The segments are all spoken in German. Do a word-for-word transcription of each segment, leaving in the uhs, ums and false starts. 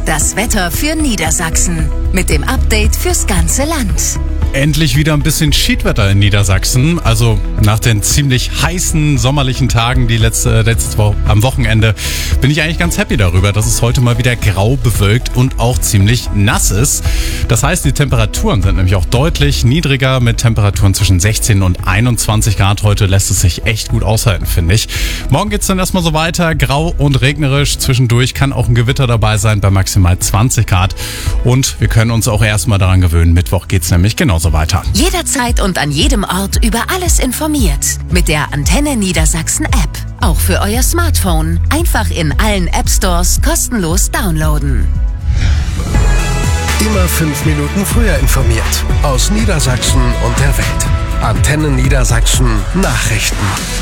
das Wetter für Niedersachsen mit dem Update fürs ganze Land. Endlich wieder ein bisschen Schiedwetter in Niedersachsen. Also nach den ziemlich heißen sommerlichen Tagen, die letzte, letzte Woche am Wochenende, bin ich eigentlich ganz happy darüber, dass es heute mal wieder grau bewölkt und auch ziemlich nass ist. Das heißt, die Temperaturen sind nämlich auch deutlich niedriger mit Temperaturen zwischen sechzehn und einundzwanzig Grad. Heute lässt es sich echt gut aushalten, finde ich. Morgen geht's dann erstmal so weiter, grau und regnerisch. Zwischendurch kann auch ein Gewitter dabei sein bei maximal zwanzig Grad. Und wir können uns auch erstmal daran gewöhnen. Mittwoch geht's nämlich genauso weiter. Jederzeit und an jedem Ort über alles informiert. Mit der Antenne Niedersachsen App. Auch für euer Smartphone. Einfach in allen App Stores kostenlos downloaden. Immer fünf Minuten früher informiert. Aus Niedersachsen und der Welt. Antenne Niedersachsen Nachrichten.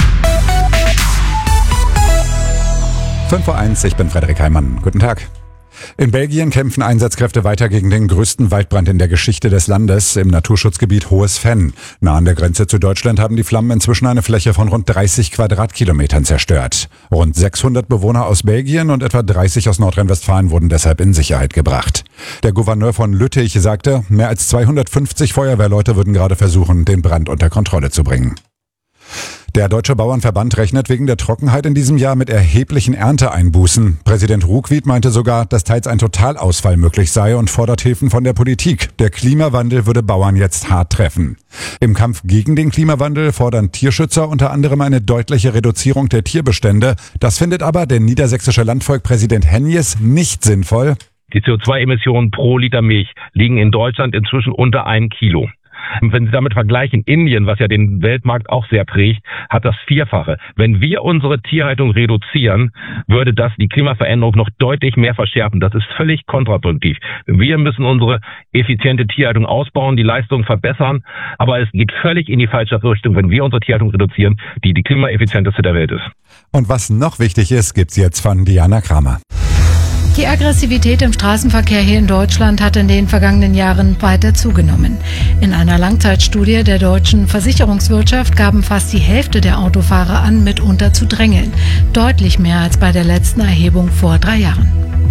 fünf Uhr eins, ich bin Frederik Heimann. Guten Tag. In Belgien kämpfen Einsatzkräfte weiter gegen den größten Waldbrand in der Geschichte des Landes im Naturschutzgebiet Hohes Venn. Nah an der Grenze zu Deutschland haben die Flammen inzwischen eine Fläche von rund dreißig Quadratkilometern zerstört. Rund sechshundert Bewohner aus Belgien und etwa dreißig aus Nordrhein-Westfalen wurden deshalb in Sicherheit gebracht. Der Gouverneur von Lüttich sagte, mehr als zweihundertfünfzig Feuerwehrleute würden gerade versuchen, den Brand unter Kontrolle zu bringen. Der Deutsche Bauernverband rechnet wegen der Trockenheit in diesem Jahr mit erheblichen Ernteeinbußen. Präsident Ruckwied meinte sogar, dass teils ein Totalausfall möglich sei und fordert Hilfen von der Politik. Der Klimawandel würde Bauern jetzt hart treffen. Im Kampf gegen den Klimawandel fordern Tierschützer unter anderem eine deutliche Reduzierung der Tierbestände. Das findet aber der niedersächsische Landvolkpräsident Henjes nicht sinnvoll. Die C O zwei Emissionen pro Liter Milch liegen in Deutschland inzwischen unter einem Kilo. Wenn Sie damit vergleichen, Indien, was ja den Weltmarkt auch sehr prägt, hat das Vierfache. Wenn wir unsere Tierhaltung reduzieren, würde das die Klimaveränderung noch deutlich mehr verschärfen. Das ist völlig kontraproduktiv. Wir müssen unsere effiziente Tierhaltung ausbauen, die Leistung verbessern, aber es geht völlig in die falsche Richtung, wenn wir unsere Tierhaltung reduzieren, die die klimaeffizienteste der Welt ist. Und was noch wichtig ist, gibt's jetzt von Diana Kramer. Die Aggressivität im Straßenverkehr hier in Deutschland hat in den vergangenen Jahren weiter zugenommen. In einer Langzeitstudie der deutschen Versicherungswirtschaft gaben fast die Hälfte der Autofahrer an, mitunter zu drängeln. Deutlich mehr als bei der letzten Erhebung vor drei Jahren.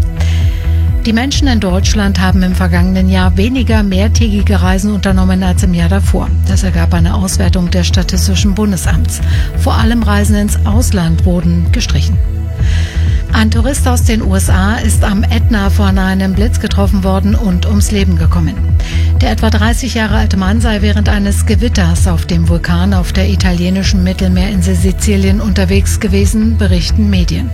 Die Menschen in Deutschland haben im vergangenen Jahr weniger mehrtägige Reisen unternommen als im Jahr davor. Das ergab eine Auswertung des Statistischen Bundesamts. Vor allem Reisen ins Ausland wurden gestrichen. Ein Tourist aus den U S A ist am Ätna von einem Blitz getroffen worden und ums Leben gekommen. Der etwa dreißig Jahre alte Mann sei während eines Gewitters auf dem Vulkan auf der italienischen Mittelmeerinsel Sizilien unterwegs gewesen, berichten Medien.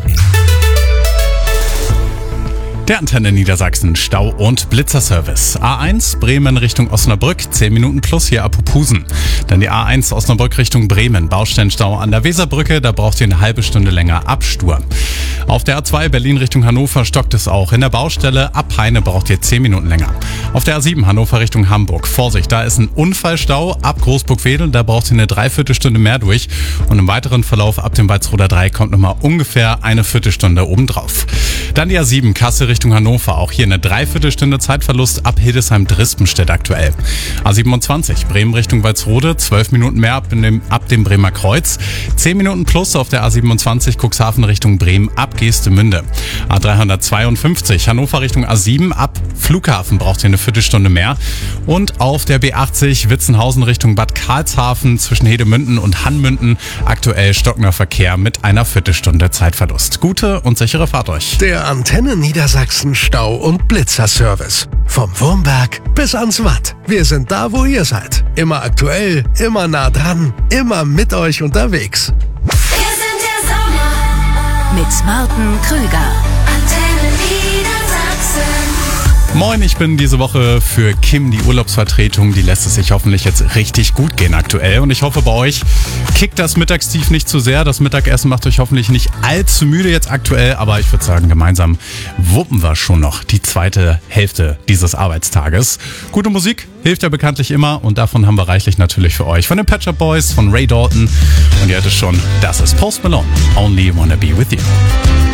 Der Antenne Niedersachsen Stau- und Blitzerservice. A eins Bremen Richtung Osnabrück, zehn Minuten plus hier ab Hupusen. Dann die A eins Osnabrück Richtung Bremen, Baustellenstau an der Weserbrücke, da braucht ihr eine halbe Stunde länger ab Stur. Auf der A zwei Berlin Richtung Hannover stockt es auch. In der Baustelle ab Heine braucht ihr zehn Minuten länger. Auf der A sieben Hannover Richtung Hamburg, Vorsicht, da ist ein Unfallstau ab Großburg-Wedel, da braucht ihr eine Dreiviertelstunde mehr durch. Und im weiteren Verlauf ab dem Walzroder Dreieck kommt nochmal ungefähr eine Viertelstunde obendrauf. Dann die A sieben Kassel Richtung Hannover, auch hier eine Dreiviertelstunde Zeitverlust ab Hildesheim-Drispenstedt aktuell. A siebenundzwanzig Bremen Richtung Walsrode, zwölf Minuten mehr ab dem, ab dem Bremer Kreuz. zehn Minuten plus auf der A siebenundzwanzig Cuxhaven Richtung Bremen ab Geestemünde. A dreihundertzweiundfünfzig Hannover Richtung A sieben ab Flughafen braucht ihr eine Viertelstunde mehr. Und auf der B achtzig Witzenhausen Richtung Bad Karlshafen zwischen Hedemünden und Hannmünden aktuell stockender Verkehr mit einer Viertelstunde Zeitverlust. Gute und sichere Fahrt euch. Der Antenne Niedersachsen Stau- und Blitzerservice. Vom Wurmberg bis ans Watt. Wir sind da, wo ihr seid. Immer aktuell, immer nah dran, immer mit euch unterwegs. Wir sind der Sommer mit Martin Krüger. Antenne Niedersachsen. Moin, ich bin diese Woche für Kim die Urlaubsvertretung. Die lässt es sich hoffentlich jetzt richtig gut gehen aktuell. Und ich hoffe, bei euch kickt das Mittagstief nicht zu sehr. Das Mittagessen macht euch hoffentlich nicht allzu müde jetzt aktuell. Aber ich würde sagen, gemeinsam wuppen wir schon noch die zweite Hälfte dieses Arbeitstages. Gute Musik hilft ja bekanntlich immer. Und davon haben wir reichlich natürlich für euch. Von den Pet Shop Boys, von Ray Dalton. Und ihr hört es schon, das ist Post Malone. Only Wanna Be With You.